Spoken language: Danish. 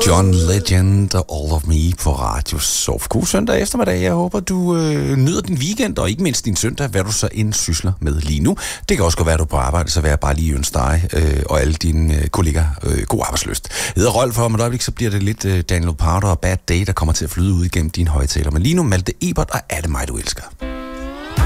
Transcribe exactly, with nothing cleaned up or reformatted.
John Legend og All of Me på Radio Soft. God søndag eftermiddag. Jeg håber, du øh, nyder din weekend, og ikke mindst din søndag, hvad du så end sysler med lige nu. Det kan også godt være, at du er på arbejde, så vil jeg bare lige ønske dig øh, og alle dine øh, kolleger øh, god arbejdslyst. Jeg hedder Rolf, for om et øjeblik, så bliver det lidt øh, Daniel Powder og Bad Day, der kommer til at flyde ud igennem dine højtaler. Men lige nu Malte Ebert, og er det mig, du elsker.